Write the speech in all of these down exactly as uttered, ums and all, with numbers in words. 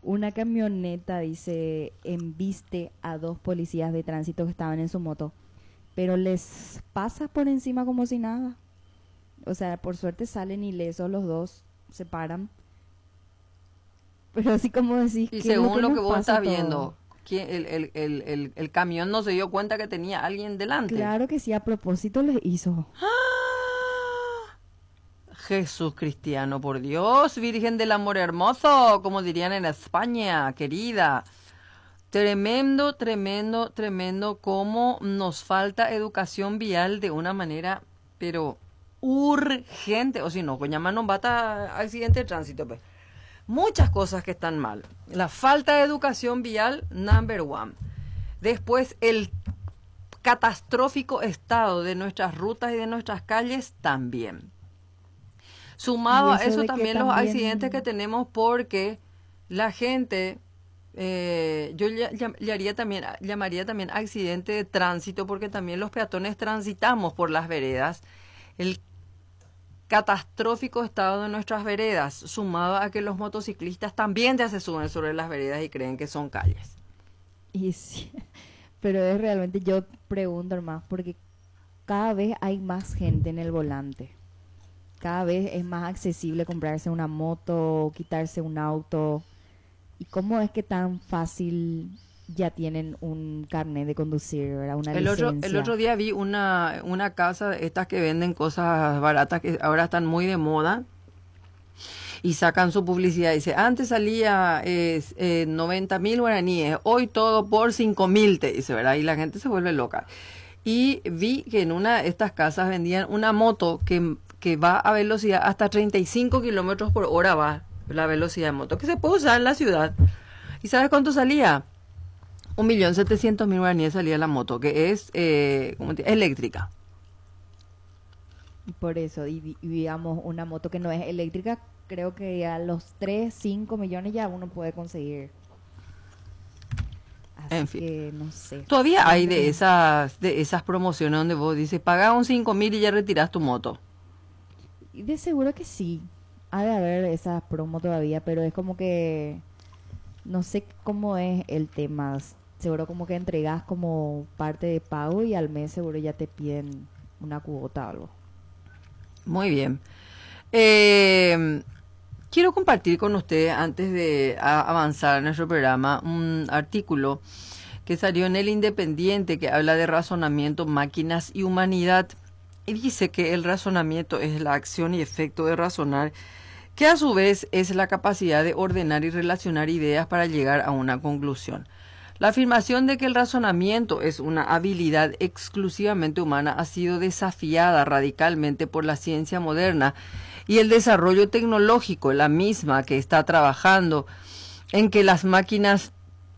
Una camioneta, dice, embiste a dos policías de tránsito que estaban en su moto, pero les pasa por encima como si nada. O sea, por suerte salen ilesos los dos, se paran. Pero así como decís, Y ¿qué es lo según que lo nos que vos pasa a estás todos? viendo, ¿quién- el, el, el, el, el camión no se dio cuenta que tenía alguien delante. Claro que sí, a propósito les hizo. ¡Ah! Jesús cristiano, por Dios, Virgen del Amor Hermoso, como dirían en España, querida. Tremendo, tremendo, tremendo cómo nos falta educación vial de una manera, pero urgente. O si no, coña no bata accidente de tránsito, pues. Muchas cosas que están mal. La falta de educación vial, number one. Después, el catastrófico estado de nuestras rutas y de nuestras calles también. Y Sumado a eso eso de que también los accidentes que también, tenemos porque la gente, eh, yo ll- llam- llamaría también, llamaría también accidente de tránsito porque también los peatones transitamos por las veredas. El catastrófico estado de nuestras veredas, sumado a que los motociclistas también ya se suben sobre las veredas y creen que son calles. y sí, pero es realmente, yo pregunto más, porque cada vez hay más gente en el volante. Cada vez es más accesible comprarse una moto, quitarse un auto. ¿Y cómo es que tan fácil ya tienen un carnet de conducir, ¿verdad? Una El otro, el licencia. otro día vi una, una casa de estas que venden cosas baratas que ahora están muy de moda y sacan su publicidad. Dice, antes salía eh, eh, noventa mil guaraníes, hoy todo por cinco mil, te dice, ¿verdad? Y la gente se vuelve loca. Y vi que en una de estas casas vendían una moto que, que va a velocidad hasta treinta y cinco kilómetros por hora va la velocidad de moto, que se puede usar en la ciudad. ¿Y sabes cuánto salía? Un millón setecientos mil guaraníes salía la moto, que es eh, ¿cómo te- eléctrica. Por eso, y, di- y digamos, una moto que no es eléctrica, creo que a los tres cinco millones ya uno puede conseguir. En Así fin. que, no sé. Todavía hay de Siempre. esas, de esas promociones donde vos dices, paga un cinco mil y ya retiras tu moto. Y de seguro que sí. Ha de haber esa promo todavía, pero es como que no sé cómo es el tema. Seguro como que entregas como parte de pago y al mes seguro ya te piden una cuota o algo. Muy bien. Eh, quiero compartir con ustedes, antes de a- avanzar en nuestro programa, un artículo que salió en El Independiente que habla de razonamiento, máquinas y humanidad. Y dice que el razonamiento es la acción y efecto de razonar, que a su vez es la capacidad de ordenar y relacionar ideas para llegar a una conclusión. La afirmación de que el razonamiento es una habilidad exclusivamente humana ha sido desafiada radicalmente por la ciencia moderna y el desarrollo tecnológico, la misma que está trabajando en que las máquinas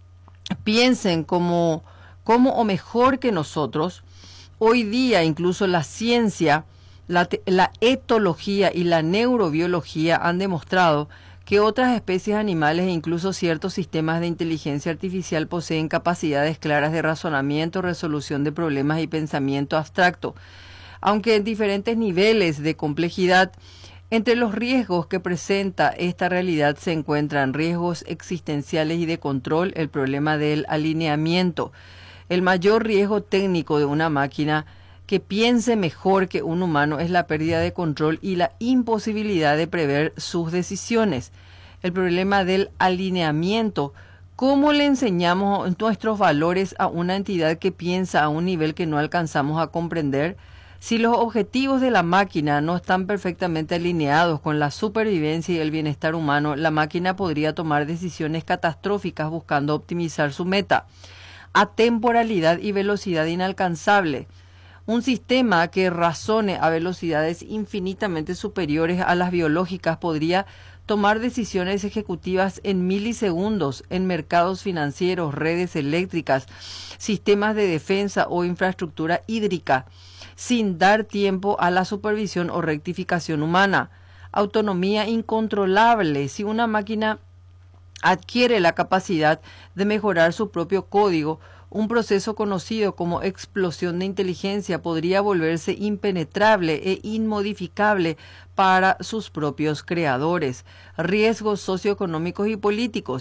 piensen como, como o mejor que nosotros. Hoy día incluso la ciencia, la, te- la etología y la neurobiología han demostrado que otras especies animales e incluso ciertos sistemas de inteligencia artificial poseen capacidades claras de razonamiento, resolución de problemas y pensamiento abstracto, aunque en diferentes niveles de complejidad. Entre los riesgos que presenta esta realidad se encuentran riesgos existenciales y de control, el problema del alineamiento. El mayor riesgo técnico de una máquina que piense mejor que un humano es la pérdida de control y la imposibilidad de prever sus decisiones. El problema del alineamiento. ¿Cómo le enseñamos nuestros valores a una entidad que piensa a un nivel que no alcanzamos a comprender? Si los objetivos de la máquina no están perfectamente alineados con la supervivencia y el bienestar humano, la máquina podría tomar decisiones catastróficas buscando optimizar su meta. Atemporalidad y velocidad inalcanzable. Un sistema que razone a velocidades infinitamente superiores a las biológicas podría tomar decisiones ejecutivas en milisegundos en mercados financieros, redes eléctricas, sistemas de defensa o infraestructura hídrica, sin dar tiempo a la supervisión o rectificación humana. Autonomía incontrolable. Si una máquina adquiere la capacidad de mejorar su propio código, un proceso conocido como explosión de inteligencia podría volverse impenetrable e inmodificable para sus propios creadores. Riesgos socioeconómicos y políticos.